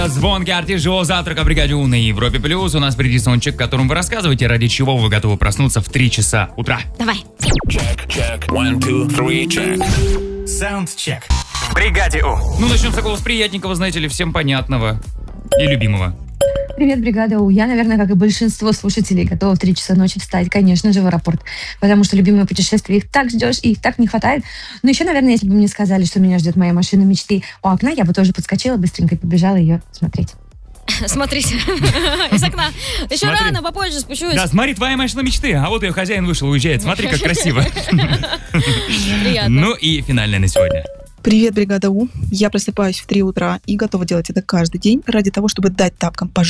Звонкий артист живого завтрака в бригаде У на Европе Плюс. У нас впереди саундчек, в котором вы рассказываете, ради чего вы готовы проснуться в 3 часа утра. Давай. Check. 1, 2, 3, check. Саундчек. В бригаде У. Ну, начнем с такого с приятненького, знаете ли, всем понятного и любимого. Привет, бригада У. Я, наверное, как и большинство слушателей, готова в 3 часа ночи встать, конечно же, в аэропорт. Потому что любимое путешествие, их так ждешь, и их так не хватает. Но еще, наверное, если бы мне сказали, что меня ждет моя машина мечты у окна, я бы тоже подскочила быстренько и побежала ее смотреть. Смотрите, из окна. Еще Смотри. рано, попозже спущусь. Да, смотри, твоя машина мечты, а вот ее хозяин вышел, уезжает. Смотри, как красиво. Приятно. Ну и финальное на сегодня. Привет, бригада У. Я просыпаюсь в 3 утра и готова делать это каждый день ради того, чтобы дать тапкам по